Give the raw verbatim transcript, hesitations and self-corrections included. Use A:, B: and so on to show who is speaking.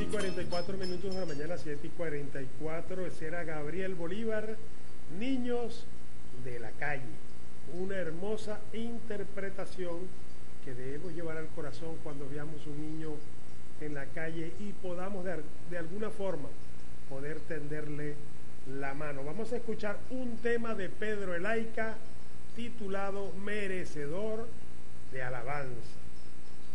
A: siete y cuarenta y cuatro minutos de la mañana, siete y cuarenta y cuatro. Ese era Gabriel Bolívar, Niños de la Calle. Una hermosa interpretación que debemos llevar al corazón cuando veamos un niño en la calle y podamos de, de alguna forma poder tenderle la mano. Vamos a escuchar un tema de Pedro Elaica titulado Merecedor de Alabanza.